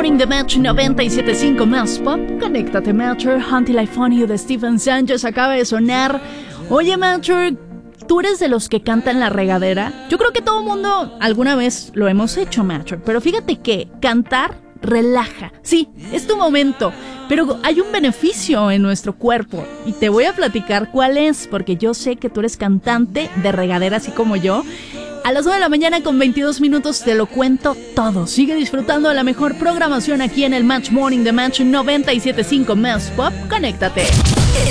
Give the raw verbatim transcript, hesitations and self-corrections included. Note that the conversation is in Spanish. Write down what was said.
Morning de Match noventa y siete punto cinco más Pop. Conéctate, Matcher. Until I Found You de Stephen Sánchez acaba de sonar. Oye, Matcher, ¿tú eres de los que cantan la regadera? Yo creo que todo el mundo alguna vez lo hemos hecho, Matcher. Pero fíjate que cantar relaja. Sí, es tu momento. Pero hay un beneficio en nuestro cuerpo. Y te voy a platicar cuál es. Porque yo sé que tú eres cantante de regadera, así como yo. A las nueve de la mañana con veintidós minutos te lo cuento todo. Sigue disfrutando de la mejor programación aquí en el Match Morning de Match noventa y siete punto cinco más Pop. Conéctate.